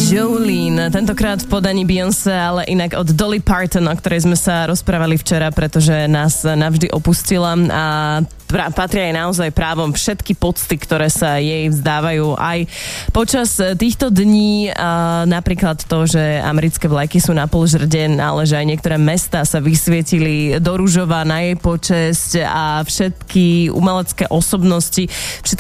Jolene, tentokrát v podaní Beyoncé, ale inak od Dolly Parton, o ktorej sme sa rozprávali včera, pretože nás navždy opustila a patria jej naozaj právom všetky pocty, ktoré sa jej vzdávajú aj počas týchto dní, napríklad to, že americké vlajky sú na pol žrde, ale že aj niektoré mestá sa vysvietili do ružova na jej počesť a všetky umelecké osobnosti,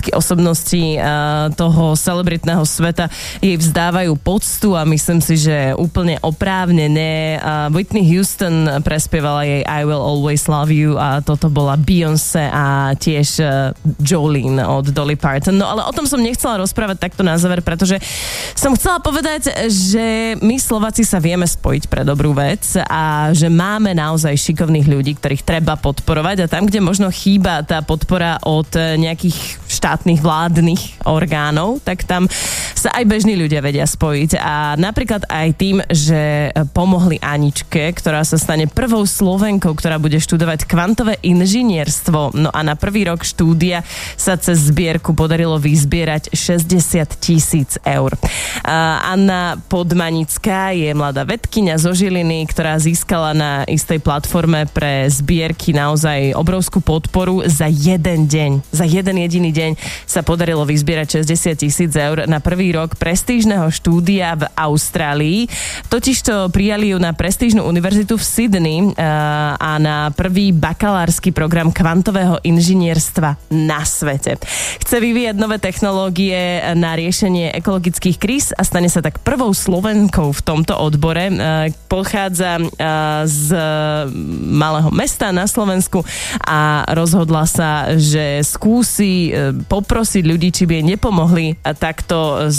toho celebritného sveta jej vzdávajú poctu a myslím si, že úplne oprávnené. Whitney Houston prespievala jej I Will Always Love You a toto bola Beyoncé a tiež Jolene od Dolly Parton. No ale o tom som nechcela rozprávať takto na záver, pretože som chcela povedať, že my Slováci sa vieme spojiť pre dobrú vec a že máme naozaj šikovných ľudí, ktorých treba podporovať a tam, kde možno chýba tá podpora od nejakých štátnych vládnych orgánov, tak tam sa aj bežní ľudia vedia spojiť a napríklad aj tým, že pomohli Aničke, ktorá sa stane prvou Slovenkou, ktorá bude študovať kvantové inžinierstvo. No a na prvý rok štúdia sa cez zbierku podarilo vyzbierať 60 000 eur. Anna Podmanická je mladá vedkyňa zo Žiliny, ktorá získala na istej platforme pre zbierky naozaj obrovskú podporu za jeden deň. Za jeden jediný deň sa podarilo vyzbierať 60 000 eur na prvý rok prestížneho štúdia v Austrálii. Totižto prijali ju na prestížnu univerzitu v Sydney a na prvý bakalársky program kvantového inžinierstva na svete. Chce vyvíjať nové technológie na riešenie ekologických kríz a stane sa tak prvou Slovenkou v tomto odbore. Pochádza z malého mesta na Slovensku a rozhodla sa, že skúsi poprosiť ľudí, či by jej nepomohli takto